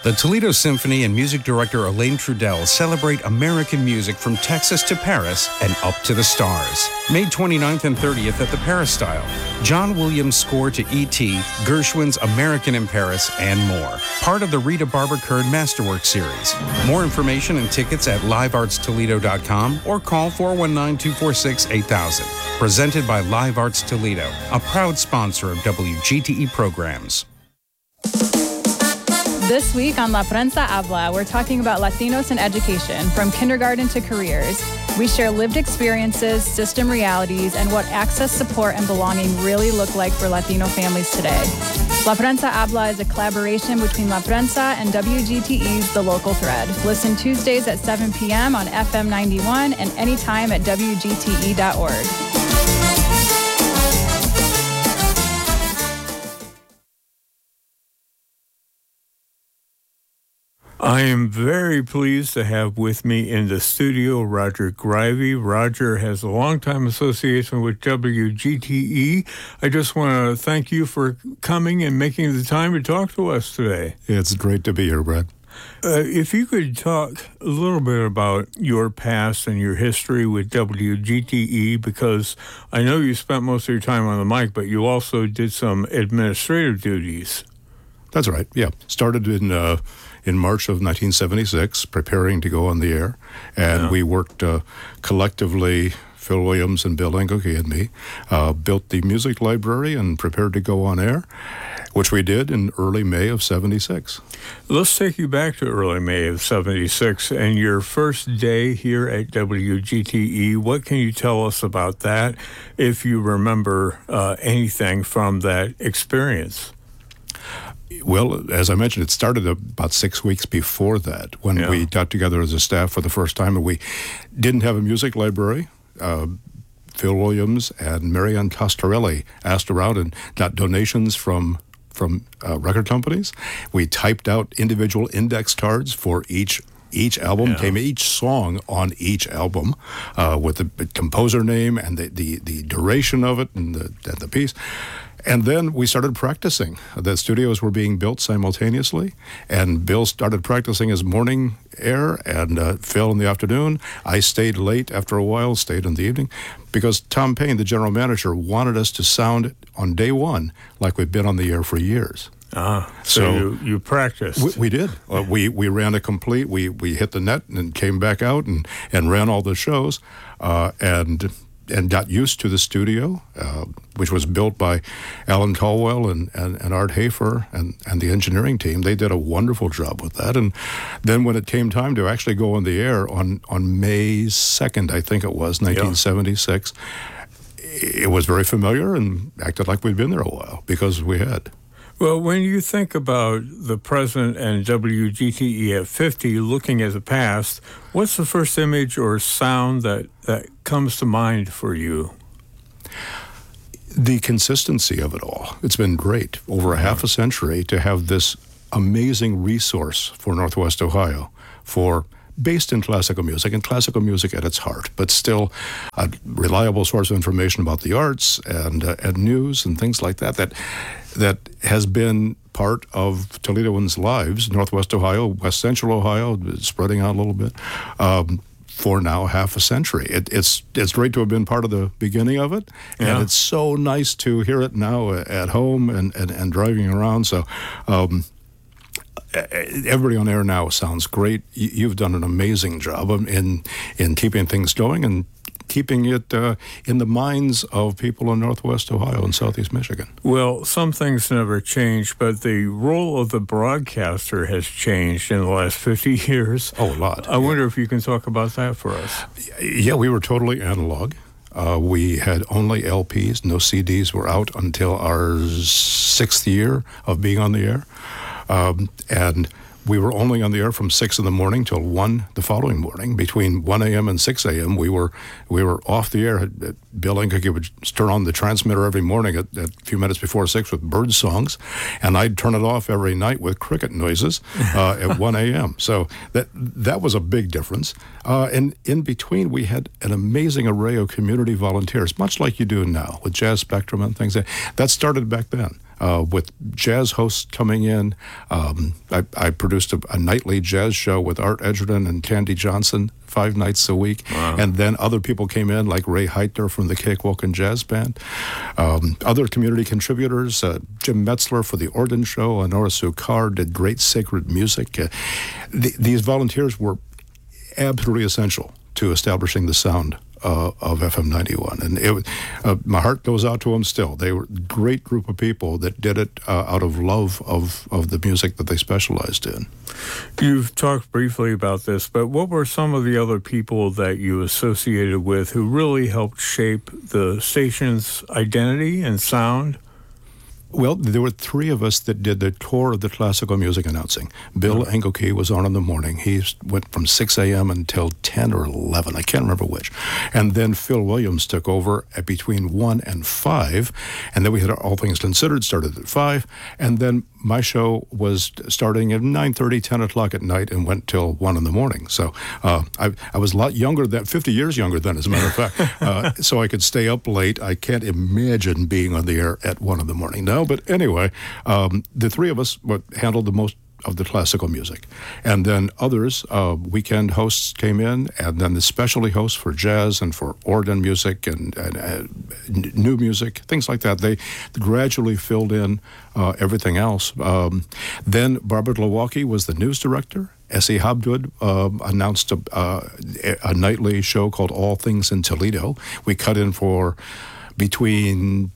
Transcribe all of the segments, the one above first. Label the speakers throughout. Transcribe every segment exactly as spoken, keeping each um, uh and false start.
Speaker 1: The Toledo Symphony and music director Elaine Trudell celebrate American music from Texas to Paris and up to the stars. May twenty-ninth and thirtieth at the Peristyle. John Williams' score to E T, Gershwin's American in Paris, and more. Part of the Rita Barber-Kern Masterwork series. More information and tickets at live arts toledo dot com or call four one nine, two four six, eight thousand. Presented by Live Arts Toledo, a proud sponsor of W G T E programs.
Speaker 2: This week on La Prensa Habla, we're talking about Latinos in education, from kindergarten to careers. We share lived experiences, system realities, and what access, support, and belonging really look like for Latino families today. La Prensa Habla is a collaboration between La Prensa and W G T E's The Local Thread. Listen Tuesdays at seven p.m. on F M ninety-one and anytime at W G T E dot org.
Speaker 3: I am very pleased to have with me in the studio Roger Grivey. Roger has a long-time association with W G T E. I just want to thank you for coming and making the time to talk to us today.
Speaker 4: It's great to be here, Brad.
Speaker 3: Uh, if you could talk a little bit about your past and your history with W G T E, because I know you spent most of your time on the mic, but you also did some administrative duties.
Speaker 4: That's right, yeah. Started in... Uh, in March of nineteen seventy-six, preparing to go on the air. And yeah. we worked uh, collectively, Phil Williams and Bill Engelke and me, uh, built the music library and prepared to go on air, which we did in early May of seventy-six.
Speaker 3: Let's take you back to early May of seventy-six and your first day here at W G T E. What can you tell us about that, if you remember uh, anything from that experience?
Speaker 4: Well, as I mentioned, it started about six weeks before that when yeah. we got together as a staff for the first time, and we didn't have a music library. Uh, Phil Williams and Marianne Costarelli asked around and got donations from from uh, record companies. We typed out individual index cards for each each album, yeah. came each song on each album uh, with the composer name and the, the, the duration of it and the, and the piece. And then we started practicing. The studios were being built simultaneously, and Bill started practicing his morning air, and uh, Phil in the afternoon. I stayed late after a while, stayed in the evening, because Tom Payne, the general manager, wanted us to sound on day one like we'd been on the air for years.
Speaker 3: Ah, so, so you, you practiced.
Speaker 4: We, we did. Uh, we we ran a complete, we we hit the net and came back out and, and ran all the shows, uh, and... and got used to the studio, uh, which was built by Alan Caldwell and, and, and Art Hafer and, and the engineering team. They did a wonderful job with that. And then when it came time to actually go on the air on, on May second, I think it was, nineteen seventy-six, yeah. it was very familiar and acted like we'd been there a while because we had.
Speaker 3: Well, when you think about the present and W G T E at fifty, looking at the past, what's the first image or sound that, that comes to mind for you?
Speaker 4: The consistency of it all. It's been great over a half a century to have this amazing resource for Northwest Ohio, for based in classical music, and classical music at its heart, but still a reliable source of information about the arts and uh, and news and things like that, that that has been part of Toledoans' lives, Northwest Ohio, West Central Ohio, spreading out a little bit, um, for now half a century. It, it's it's great to have been part of the beginning of it, yeah. and it's so nice to hear it now at home and, and, and driving around. So um, everybody on air now sounds great. You've done an amazing job in in keeping things going and keeping it uh, in the minds of people in Northwest Ohio and Southeast Michigan.
Speaker 3: Well, some things never change, but the role of the broadcaster has changed in the last fifty years.
Speaker 4: Oh, a lot.
Speaker 3: I
Speaker 4: yeah.
Speaker 3: wonder if you can talk about that for us.
Speaker 4: Yeah, we were totally analog. Uh, we had only L Ps. No C Ds were out until our sixth year of being on the air. Um, and we were only on the air from six in the morning till one the following morning. Between one a.m. and six a.m., we were we were off the air. Bill Engelke would turn on the transmitter every morning at, at a few minutes before six with bird songs, and I'd turn it off every night with cricket noises uh, at one a.m. So that that was a big difference. Uh, and in between, we had an amazing array of community volunteers, much like you do now with Jazz Spectrum and things. That, that started back then. uh, with jazz hosts coming in. Um, I, I produced a, a nightly jazz show with Art Edgerton and Candy Johnson five nights a week.
Speaker 3: Wow.
Speaker 4: And then other people came in, like Ray Heitner from the Cakewalk and Jazz Band. Um, other community contributors, uh, Jim Metzler for the Organ Show, Honora Sukar did great sacred music. Uh, th- these volunteers were absolutely essential to establishing the sound uh, of F M ninety-one. And it, uh, my heart goes out to them still. They were a great group of people that did it uh, out of love of, of the music that they specialized in.
Speaker 3: You've talked briefly about this, but what were some of the other people that you associated with who really helped shape the station's identity and sound?
Speaker 4: Well, there were three of us that did the tour of the classical music announcing. Bill mm-hmm. Engelke was on in the morning. He went from six a.m. until ten or eleven. I can't remember which. And then Phil Williams took over at between one and five. And then we had All Things Considered, started at five. And then my show was starting at nine thirty, ten o'clock at night and went till one in the morning. So uh, I, I was a lot younger than, fifty years younger than, as a matter of fact. Uh, so I could stay up late. I can't imagine being on the air at one in the morning now. But anyway, um, the three of us handled the most of the classical music. And then others, uh, weekend hosts came in, and then the specialty hosts for jazz and for organ music and, and uh, n- new music, things like that. They gradually filled in uh, everything else. Um, then Barbara Glowacki was the news director. Essie Hobgood uh, announced a, uh, a nightly show called All Things in Toledo. We cut in for between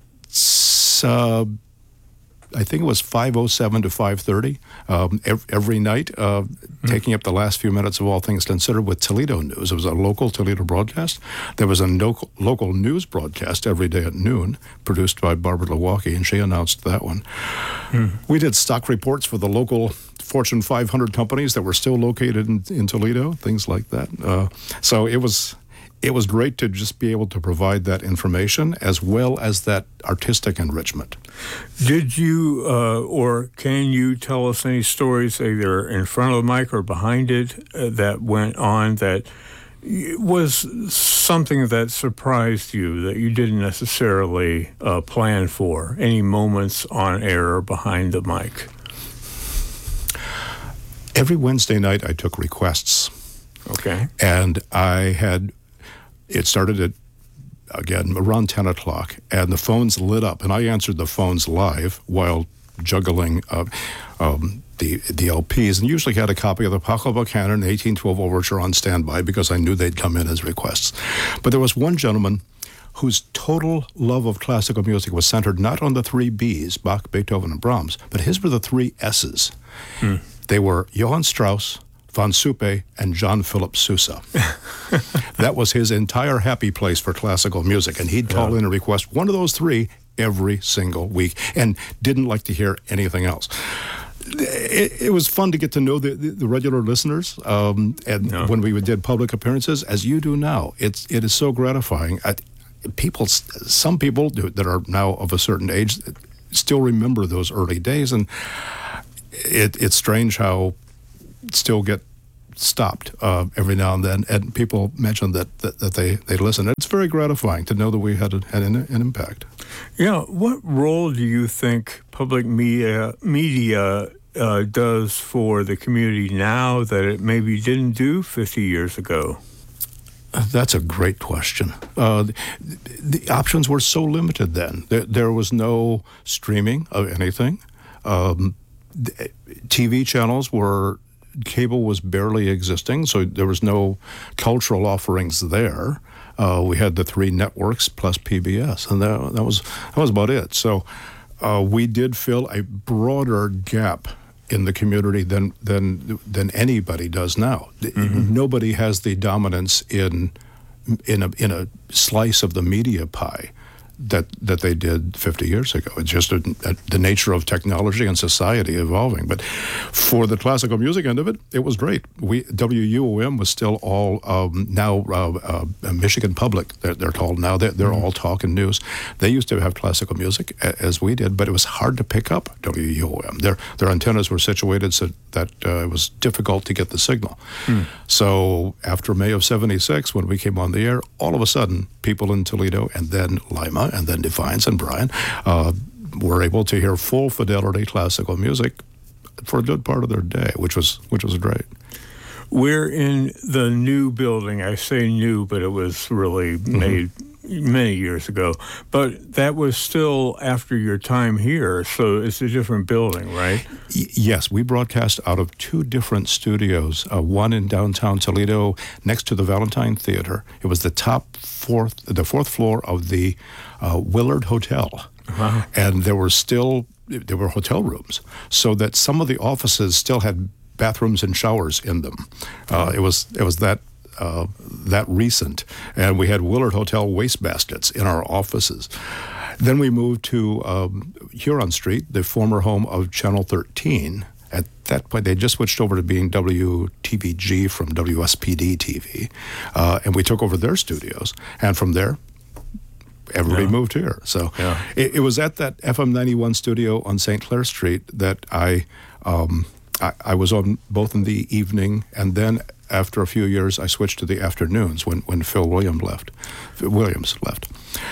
Speaker 4: uh, I think it was five oh seven to five thirty um, every, every night, uh, mm-hmm. taking up the last few minutes of All Things Considered with Toledo News. It was a local Toledo broadcast. There was a no- local news broadcast every day at noon, produced by Barbara Glowacki, and she announced that one. Mm. We did stock reports for the local Fortune five hundred companies that were still located in, in Toledo, things like that. Uh, so it was... It was great to just be able to provide that information as well as that artistic enrichment.
Speaker 3: Did you uh, or can you tell us any stories either in front of the mic or behind it uh, that went on that was something that surprised you that you didn't necessarily uh, plan for? Any moments on air or behind the mic?
Speaker 4: Every Wednesday night I took requests.
Speaker 3: Okay.
Speaker 4: And I had... It started at, again, around ten o'clock, and the phones lit up, and I answered the phones live while juggling uh, um, the the L Ps, and usually had a copy of the Pachelbel Canon eighteen twelve Overture on standby because I knew they'd come in as requests. But there was one gentleman whose total love of classical music was centered not on the three Bs, Bach, Beethoven, and Brahms, but his were the three S's. Hmm. They were Johann Strauss, Von Suppe, and John Philip Sousa. That was his entire happy place for classical music, and he'd call yeah. in and request one of those three every single week, and didn't like to hear anything else. It, it was fun to get to know the, the, the regular listeners, um, and yeah. when we did public appearances, as you do now, it's it is so gratifying. I, people, some people that are now of a certain age still remember those early days, and it, it's strange how still get stopped uh, every now and then, and people mention that, that, that they, they listen. It's very gratifying to know that we had, a, had an, an impact.
Speaker 3: Yeah, what role do you think public media media uh, does for the community now that it maybe didn't do fifty years ago?
Speaker 4: That's a great question. Uh, the, the options were so limited then. There, there was no streaming of anything. Um, T V channels were... Cable was barely existing, so there was no cultural offerings there. Uh, we had the three networks plus P B S, and that, that was that was about it. So uh, we did fill a broader gap in the community than than than anybody does now. Mm-hmm. Nobody has the dominance in in a in a slice of the media pie that that they did fifty years ago. It's just a, a, the nature of technology and society evolving. But for the classical music end of it, it was great. We W U O M was still all um, now uh, uh, Michigan Public, they're, they're called now. They're, they're mm-hmm. all talk and news. They used to have classical music as we did, but it was hard to pick up W U O M. Their their antennas were situated so that uh, it was difficult to get the signal. Mm. So after May of seventy-six, when we came on the air, all of a sudden, people in Toledo and then Lima and then Defiance and Bryan uh, were able to hear full fidelity classical music for a good part of their day, which was which was great.
Speaker 3: We're in the new building. I say new, but it was really mm-hmm. made many years ago. But that was still after your time here, so it's a different building, right?
Speaker 4: Y- yes, we broadcast out of two different studios, uh, one in downtown Toledo next to the Valentine Theater. It was the top fourth, the fourth floor of the uh, Willard Hotel. Wow. And there were still, there were hotel rooms, so that some of the offices still had bathrooms and showers in them. Uh, it was it was that uh, that recent, and we had Willard Hotel wastebaskets in our offices. Then we moved to um, Huron Street, the former home of Channel thirteen. At that point, they just switched over to being W T V G from W S P D T V, uh, and we took over their studios. And from there, everybody yeah. moved here. So yeah. it, it was at that F M ninety-one studio on Saint Clair Street that I, um, I I was on both in the evening, and then after a few years I switched to the afternoons when, when Phil Williams left. Phil Williams left.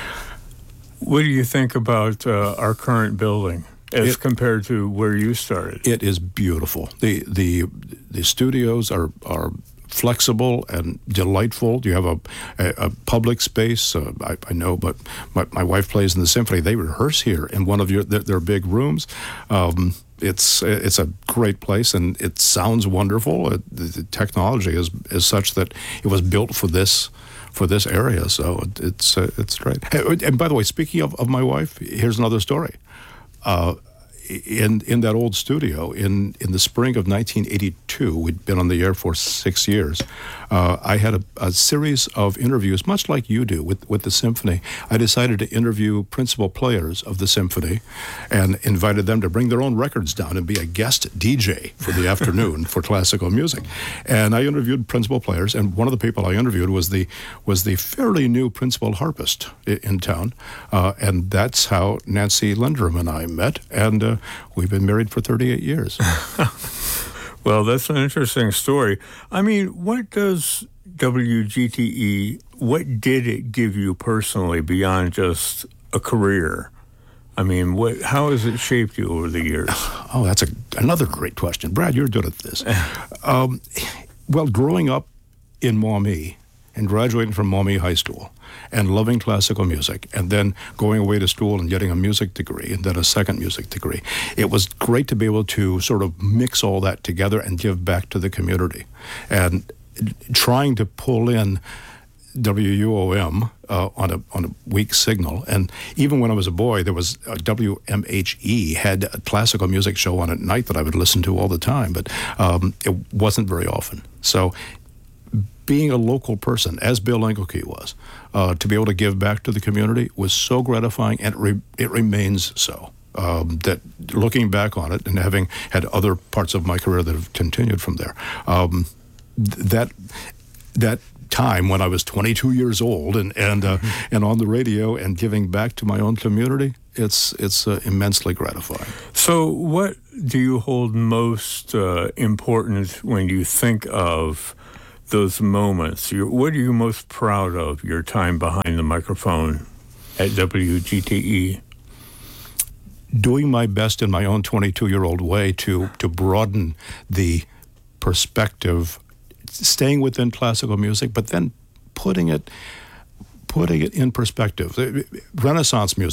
Speaker 3: What do you think about uh, our current building as
Speaker 4: it,
Speaker 3: compared to where you started?
Speaker 4: It is beautiful. The the the studios are are flexible and delightful. You have a, a, a public space. Uh, I, I know, but my, my wife plays in the symphony. They rehearse here in one of your their, their big rooms. Um, it's it's a great place, and it sounds wonderful. It, the, the technology is is such that it was built for this for this area. So it, it's uh, it's great. And, and by the way, speaking of, of my wife, here's another story. Uh, In in that old studio, in, in the spring of nineteen eighty-two, we'd been on the air for six years. Uh, I had a, a series of interviews, much like you do with, with the symphony. I decided to interview principal players of the symphony and invited them to bring their own records down and be a guest D J for the afternoon for classical music. And I interviewed principal players, and one of the people I interviewed was the was the fairly new principal harpist in, in town. Uh, and that's how Nancy Lindrum and I met. And uh, we've been married for thirty-eight years.
Speaker 3: Well, that's an interesting story. I mean, what does W G T E, what did it give you personally beyond just a career? I mean, what? How has it shaped you over the years?
Speaker 4: Oh, that's a, another great question. Brad, you're good at this. um, well, growing up in Maumee and graduating from Maumee High School and loving classical music, and then going away to school and getting a music degree and then a second music degree. It was great to be able to sort of mix all that together and give back to the community. And trying to pull in W U O M uh, on a on a weak signal. And even when I was a boy, there was a W M H E had a classical music show on at night that I would listen to all the time, but um, it wasn't very often. So being a local person, as Bill Engelke was, uh, to be able to give back to the community was so gratifying, and it, re- it remains so. Um, that looking back on it and having had other parts of my career that have continued from there, um, th- that that time when I was twenty-two years old and and uh, mm-hmm. and on the radio and giving back to my own community, it's it's uh, immensely gratifying.
Speaker 3: So, what do you hold most uh, important when you think of those moments? You're, what are you most proud of, your time behind the microphone at W G T E?
Speaker 4: Doing my best in my own twenty-two-year-old way to, to broaden the perspective, staying within classical music, but then putting it putting it in perspective. Renaissance music